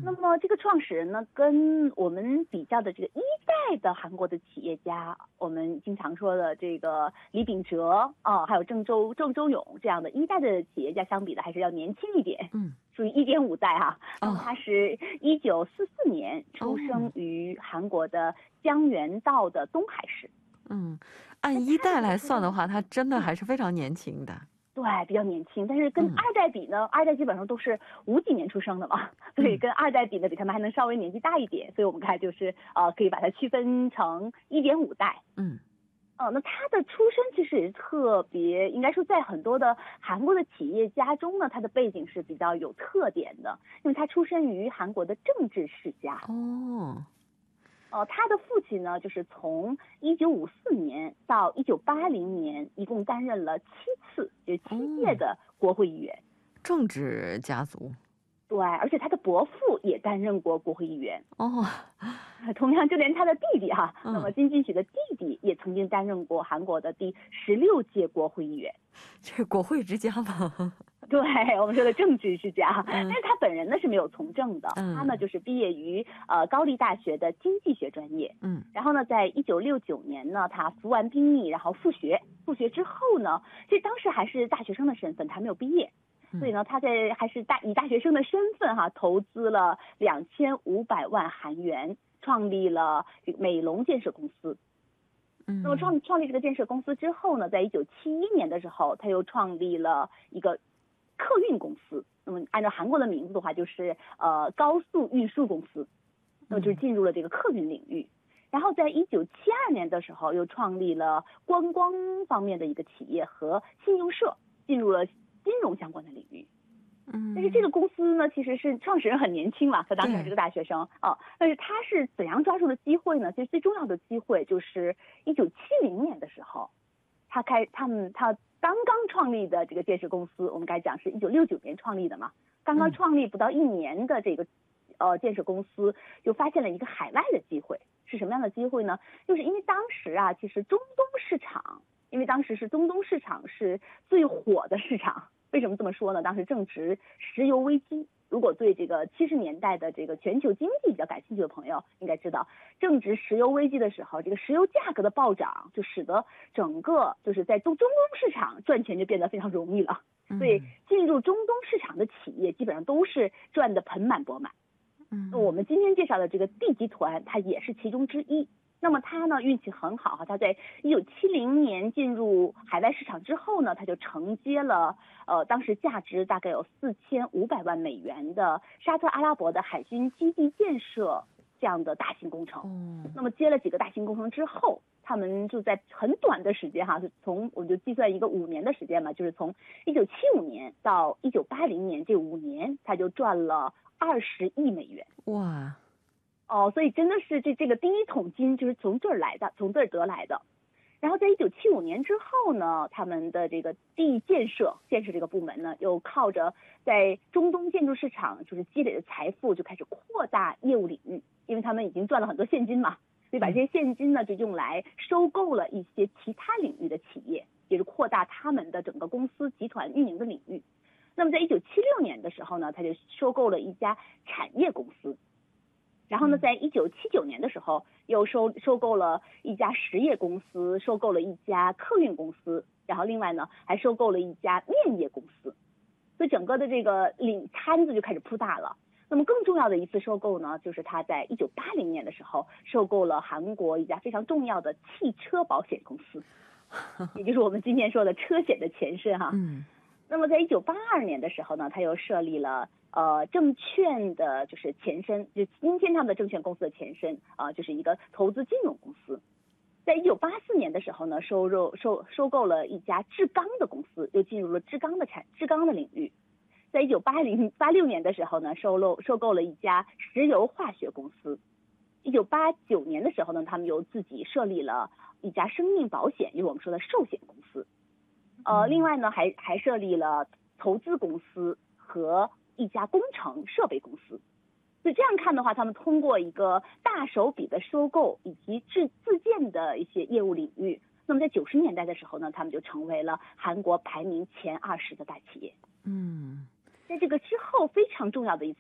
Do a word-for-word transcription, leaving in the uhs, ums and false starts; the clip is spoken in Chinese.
那么这个创始人呢，跟我们比较的这个一代的韩国的企业家，我们经常说的这个李秉哲啊，还有郑周郑周永这样的一代的企业家相比的，还是要年轻一点。 嗯， 属于一点五代哈。那么哦他是一九四四年出生哦， 于韩国的江原道的东海市。 嗯，按那他的一代来这个出生， 算的话，他真的嗯， 还是非常年轻的。 对，比较年轻，但是跟嗯二代比呢，二代基本上都是五几年出生的嘛，所以嗯跟二代比呢，比他们还能稍微年纪大一点，所以我们看就是呃，可以把它区分成一点五代。 嗯呃，那他的出身其实也是特别，应该说在很多的韩国的企业家中呢，他的背景是比较有特点的，因为他出身于韩国的政治世家。 哦， 呃，他的父亲呢，就是从一九五四年到一九八零年，一共担任了七次，就是七届哦， 的国会议员。 政治家族。 对，而且他的伯父也担任过国会议员。 哦， 同样，就连他的弟弟哈， 嗯那么金俊喜的弟弟也曾经担任过韩国的第十六届国会议员。 这国会之家嘛。 对，我们说的政治世家， 嗯但是他本人呢是没有从政的， 嗯他呢就是毕业于呃高丽大学的经济学专业。 嗯然后呢，在一九六九年呢，他服完兵役，然后复学。复学之后呢，其实当时还是大学生的身份，他还没有毕业，所以呢，他在还是大以大学生的身份哈，投资了两千五百万韩元，创立了这个美龙建设公司。 嗯， 那么创创立这个建设公司之后呢，在一九七一年的时候，他又创立了一个客运公司。那么按照韩国的名字的话，就是呃高速运输公司，那么就是进入了这个客运领域。然后在一九七二年的时候，又创立了观光方面的一个企业和信用社，进入了金融相关的领域。 嗯， 但是这个公司呢，其实是创始人很年轻嘛，他当时还是个大学生啊。但是他是怎样抓住的机会呢？其实最重要的机会就是一九七零年的时候，他开他们他刚刚创立的这个建设公司，我们该讲是一九六九年创立的嘛，刚刚创立不到一年的这个呃建设公司，就发现了一个海外的机会。是什么样的机会呢？就是因为当时啊，其实中东市场，因为当时是中东市场是最火的市场。为什么这么说呢？当时正值石油危机。如果对这个七十年代的这个全球经济比较感兴趣的朋友，应该知道，正值石油危机的时候，这个石油价格的暴涨，就使得整个就是在中中东市场赚钱就变得非常容易了。所以进入中东市场的企业基本上都是赚得盆满钵满。 嗯， 那我们今天介绍的这个D集团，它也是其中之一。那么他呢运气很好哈，他在一九七零年进入海外市场之后呢，他就承接了呃当时价值大概有四千五百万美元的沙特阿拉伯的海军基地建设这样的大型工程。 哦， 那么接了几个大型工程之后，他们就在很短的时间哈，就从我就计算一个五年的时间嘛，就是从一九七五年到一九八零年这五年，他就赚了二十亿美元。 哇， 哦，所以真的是这这个第一桶金就是从这儿来的，从这儿得来的。然后在一九七五年之后呢，他们的这个地建设建设这个部门呢，又靠着在中东建筑市场就是积累的财富，就开始扩大业务领域，因为他们已经赚了很多现金嘛，所以把这些现金呢就用来收购了一些其他领域的企业，也是扩大他们的整个公司集团运营的领域。那么在一九七六年的时候呢，他就收购了一家产业公司。然后呢，在一九七九年的时候，又收收购了一家实业公司，收购了一家客运公司，然后另外呢，还收购了一家面业公司，所以整个的这个领摊子就开始铺大了。那么更重要的一次收购呢，就是他在一九八零年的时候收购了韩国一家非常重要的汽车保险公司，也就是我们今天说的车险的前身哈。 嗯。 那么在一九八二年的时候呢，他又设立了呃证券的就是前身，就今天他们的证券公司的前身啊、呃，就是一个投资金融公司。在一九八四年的时候呢，收入收收购了一家制钢的公司，又进入了制钢的产制钢的领域。在一九八零八六年的时候呢，收购收购了一家石油化学公司。一九八九年的时候呢，他们又自己设立了一家生命保险，就是我们说的寿险公司。呃，另外呢，还还设立了投资公司和一家工程设备公司。所以这样看的话，他们通过一个大手笔的收购以及自自建的一些业务领域，那么在九十年代的时候呢，他们就成为了韩国排名前二十的大企业。 嗯， 在这个之后非常重要的一次